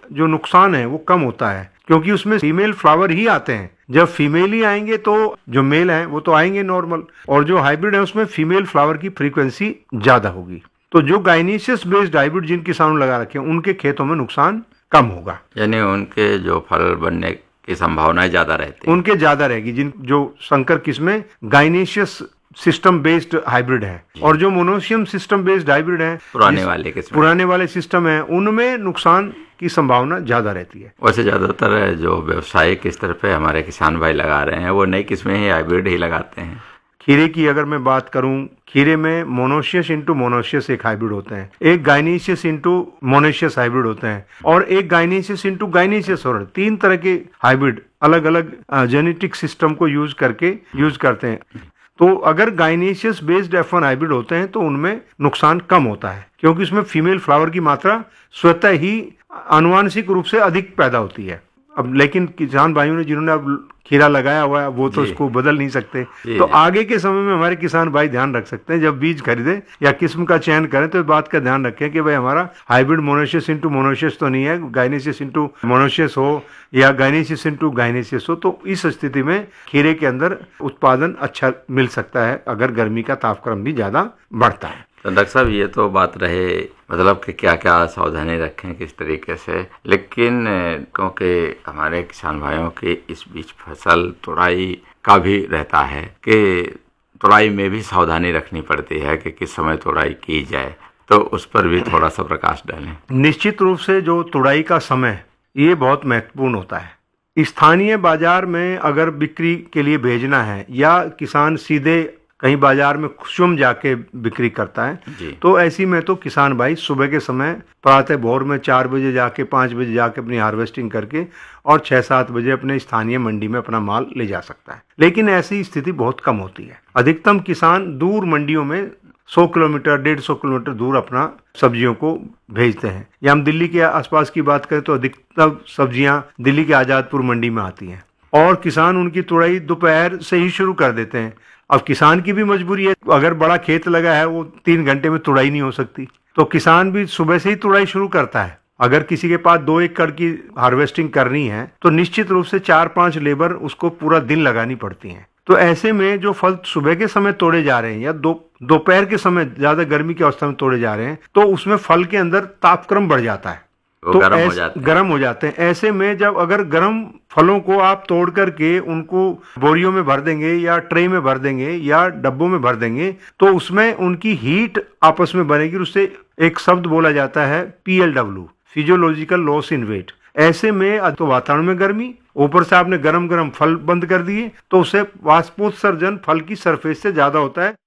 जो नुकसान है वो कम होता है, क्योंकि उसमें फीमेल फ्लावर ही आते हैं। जब फीमेल ही आएंगे तो जो मेल है वो तो आएंगे नॉर्मल, और जो हाइब्रिड है उसमें फीमेल फ्लावर की फ्रीक्वेंसी ज्यादा होगी। तो जो गाइनेशियस बेस्ड हाइब्रिड जिन किसानों ने लगा रखे हैं उनके खेतों में नुकसान कम होगा, यानी उनके जो फल बनने की संभावनाएं ज्यादा रहती है, उनके ज्यादा रहेगी। जिन जो संकर किस्में गाइनेशियस सिस्टम बेस्ड हाइब्रिड है और जो मोनोशियम सिस्टम बेस्ड हाइब्रिड है, पुराने वाले सिस्टम है, उनमें नुकसान की संभावना ज्यादा रहती है। वैसे ज्यादातर जो व्यावसायिक स्तर पे हमारे किसान भाई लगा रहे हैं वो नई किस्में ही हाइब्रिड ही लगाते हैं। खीरे की अगर मैं बात करूं, खीरे में मोनोशियस इंटू मोनोशियस एक हाइब्रिड होते हैं, एक गाइनेशियस इंटू मोनोशियस हाइब्रिड होते हैं, और एक गाइनेशियस इंटू गाइनेशियस, और 3 तरह के हाइब्रिड अलग अलग जेनेटिक सिस्टम को यूज करते हैं। तो अगर गाइनेशियस बेस्ड F1 हाइब्रिड होते हैं तो उनमें नुकसान कम होता है, क्योंकि उसमें फीमेल फ्लावर की मात्रा स्वतः ही आनुवांशिक रूप से अधिक पैदा होती है। अब लेकिन किसान भाइयों ने जिन्होंने अब खीरा लगाया हुआ है वो तो उसको बदल नहीं सकते, तो आगे के समय में हमारे किसान भाई ध्यान रख सकते हैं, जब बीज खरीदे या किस्म का चयन करें तो इस बात का ध्यान रखें कि भाई हमारा हाइब्रिड मोनोशियस इंटू मोनोशियस तो नहीं है, गाइनेशियस इंटू मोनोशियस हो या गाइनेशियस इंटू गाइनेशियस हो। तो इस स्थिति में खीरे के अंदर उत्पादन अच्छा मिल सकता है अगर गर्मी का तापक्रम भी ज्यादा बढ़ता है। तो डॉक्टर साहब ये तो बात रहे मतलब कि क्या क्या सावधानी रखें किस तरीके से, लेकिन क्योंकि हमारे किसान भाइयों के इस बीच फसल तुड़ाई का भी रहता है कि तुड़ाई में भी सावधानी रखनी पड़ती है कि किस समय तुड़ाई की जाए, तो उस पर भी थोड़ा सा प्रकाश डालें। निश्चित रूप से जो तुड़ाई का समय ये बहुत महत्वपूर्ण होता है। स्थानीय बाजार में अगर बिक्री के लिए भेजना है या किसान सीधे कहीं बाजार में स्वयं जाके बिक्री करता है, तो ऐसी में तो किसान भाई सुबह के समय प्रातः भोर में 4 बजे जाके 5 बजे जाके अपनी हार्वेस्टिंग करके और 6-7 बजे अपने स्थानीय मंडी में अपना माल ले जा सकता है। लेकिन ऐसी स्थिति बहुत कम होती है। अधिकतम किसान दूर मंडियों में 100 किलोमीटर 150 किलोमीटर दूर अपना सब्जियों को भेजते हैं। या हम दिल्ली के आसपास की बात करें तो अधिकतर सब्जियां दिल्ली के आजादपुर मंडी में आती हैं और किसान उनकी तुड़ाई दोपहर से ही शुरू कर देते हैं। अब किसान की भी मजबूरी है, अगर बड़ा खेत लगा है वो 3 घंटे में तुड़ाई नहीं हो सकती, तो किसान भी सुबह से ही तुड़ाई शुरू करता है। अगर किसी के पास 2 एकड़ की हार्वेस्टिंग करनी है तो निश्चित रूप से 4-5 लेबर उसको पूरा दिन लगानी पड़ती हैं। तो ऐसे में जो फल सुबह के समय तोड़े जा रहे हैं या दोपहर के समय ज्यादा गर्मी की अवस्था में तोड़े जा रहे हैं तो उसमें फल के अंदर तापक्रम बढ़ जाता है, तो गर्म हो जाते हैं। ऐसे में जब अगर गर्म फलों को आप तोड़ करके उनको बोरियों में भर देंगे या ट्रे में भर देंगे या डब्बों में भर देंगे तो उसमें उनकी हीट आपस में बनेगी। उससे एक शब्द बोला जाता है PLW, physiological loss in wait. ऐसे में तो वातावरण में गर्मी, ऊपर से आपने गरम फल बंद कर दिए तो उससे वाष्पोत्सर्जन फल की सरफेस से ज्यादा होता है।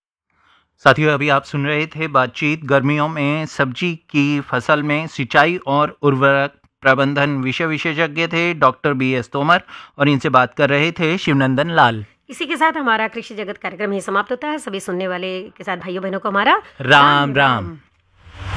साथियों, अभी आप सुन रहे थे बातचीत गर्मियों में सब्जी की फसल में सिंचाई और उर्वरक प्रबंधन विषय विशेषज्ञ थे डॉक्टर BS तोमर और इनसे बात कर रहे थे शिवनंदन लाल। इसी के साथ हमारा कृषि जगत कार्यक्रम ही समाप्त होता है। सभी सुनने वाले किसान भाइयों बहनों को हमारा राम राम।